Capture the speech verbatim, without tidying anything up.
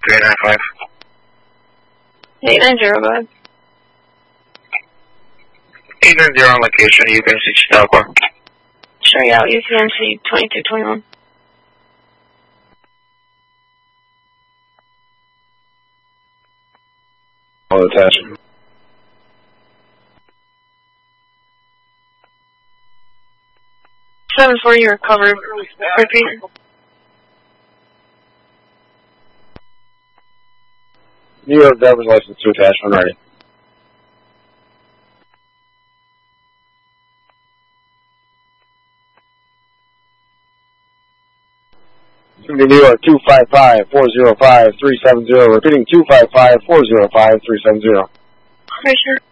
three nine five. eight nine zero, go ahead. eight nine zero on location, you can see Delco. Sure, yeah, U T M C twenty-two twenty-one. All attachment. seven four, you recovered. Repeat. New York driver's license to attachment ready. New York two five five, four zero five, three seven zero, repeating two five five, four zero five, three seven zero. Okay, sure.